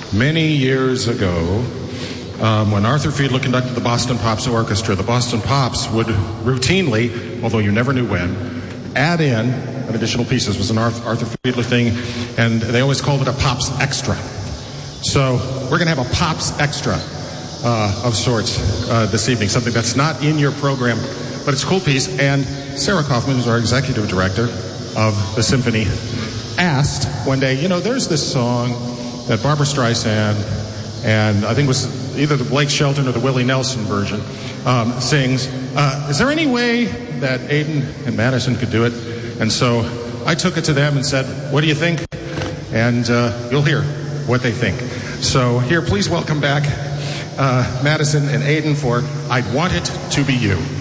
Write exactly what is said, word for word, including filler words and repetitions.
Many years ago, um, when Arthur Fiedler conducted the Boston Pops Orchestra, the Boston Pops would routinely, although you never knew when, add in an additional piece. This was an Arthur Fiedler thing, and they always called it a Pops Extra. So we're going to have a Pops Extra uh, of sorts uh, this evening, something that's not in your program, but it's a cool piece. And Sarah Kaufman, who's our executive director of the symphony, asked one day, you know, there's this song that Barbra Streisand, and I think it was either the Blake Shelton or the Willie Nelson version, um, sings. Uh, is there any way that Aidan and Madison could do it? And so I took it to them and said, what do you think? And uh, you'll hear what they think. So here, please welcome back uh, Madison and Aidan for I'd Want It to Be You.